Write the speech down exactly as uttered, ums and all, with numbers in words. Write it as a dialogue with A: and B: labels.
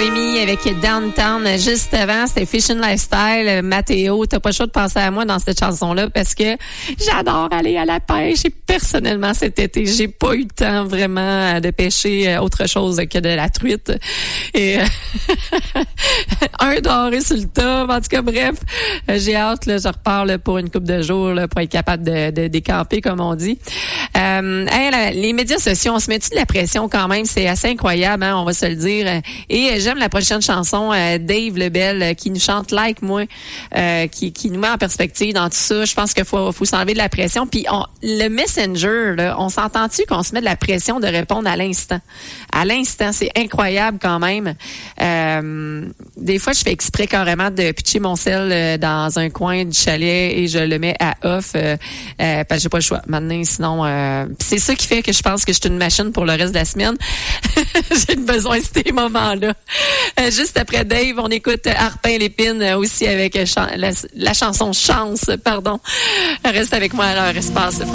A: Rémi avec Downtown. Juste avant, c'était Fishing Lifestyle. Mathéo, t'as pas le choix de penser à moi dans cette chanson-là parce que j'adore aller à la pêche et personnellement cet été, j'ai pas eu le temps vraiment de pêcher autre chose que de la truite. Et un doré sur le top. En tout cas, bref, j'ai hâte, là, je repars là, pour une couple de jours là, pour être capable de, de décamper, comme on dit. Euh, hey, là, les médias sociaux, on se met-tu de la pression quand même? C'est assez incroyable, hein, on va se le dire. Et euh, j'aime la prochaine chanson, euh, Dave Lebel, euh, qui nous chante Like Moi, euh, qui, qui nous met en perspective dans tout ça. Je pense qu'il faut, faut s'enlever de la pression. Puis on, le Messenger, là, on s'entend-tu qu'on se met de la pression de répondre à l'instant? À l'instant, c'est incroyable quand même. Euh, des fois, je fais exprès carrément de pitcher mon sel euh, dans un coin du chalet et je le mets à off euh, euh, parce que j'ai pas le choix. Maintenant, sinon, euh, c'est ça qui fait que je pense que je suis une machine pour le reste de la semaine. J'ai besoin de ces moments-là. Euh, juste après Dave, on écoute Harpin Lépine euh, aussi avec euh, chan- la, la chanson Chance, pardon. Reste avec moi à leur espace.